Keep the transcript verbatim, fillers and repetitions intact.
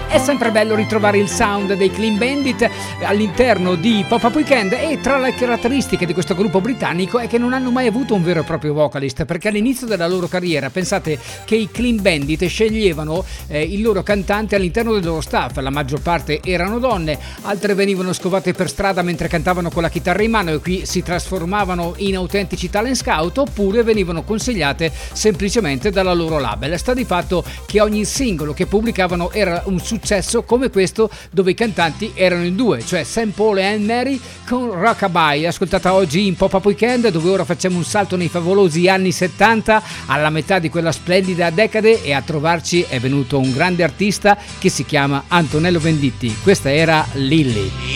È sempre bello ritrovare il sound dei Clean Bandit all'interno di Pop-Up Weekend, e tra le caratteristiche di questo gruppo britannico è che non hanno mai avuto un vero e proprio vocalist, perché all'inizio della loro carriera pensate che i Clean Bandit sceglievano eh, il loro cantante all'interno del loro staff. La maggior parte erano donne, altre venivano scovate per strada mentre cantavano con la chitarra in mano e qui si trasformavano in autentici talent scout, oppure venivano consigliate semplicemente dalla loro label. Sta di fatto che ogni singolo che pubblicavano era un successo come questo, dove i cantanti erano in due, cioè Saint Paul e Anne Mary con Rockabye, ascoltata oggi in Pop-Up Weekend, dove ora facciamo un salto nei favolosi anni settanta, alla metà di quella splendida decade, e a trovarci è venuto un grande artista che si chiama Antonello Venditti. Questa era Lilli.